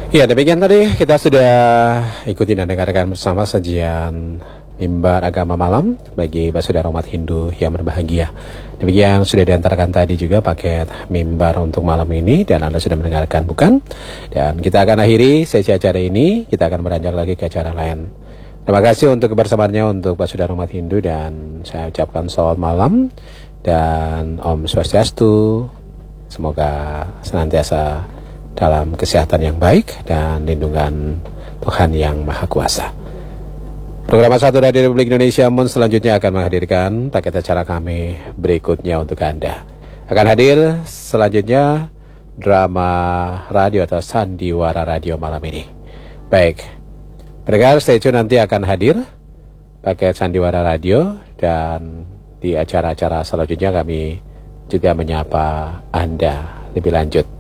Ya, demikian tadi kita sudah ikuti dan dengarkan bersama sajian mimbar agama malam bagi saudara umat Hindu yang berbahagia. Demikian sudah diantarkan tadi juga paket mimbar untuk malam ini dan Anda sudah mendengarkan, bukan? Dan kita akan akhiri sesi acara ini, kita akan beranjak lagi ke acara lain. Terima kasih untuk kebersamaannya untuk saudara umat Hindu dan saya ucapkan selamat malam dan Om Swastiastu. Semoga senantiasa dalam kesehatan yang baik dan lindungan Tuhan Yang Maha Kuasa. Program Satu Radio Republik Indonesia Moon selanjutnya akan menghadirkan paket acara kami berikutnya untuk Anda. Akan hadir selanjutnya drama radio atau sandiwara radio malam ini. Baik, pendengar stay tune, nanti akan hadir paket sandiwara radio dan di acara-acara selanjutnya kami juga menyapa Anda lebih lanjut.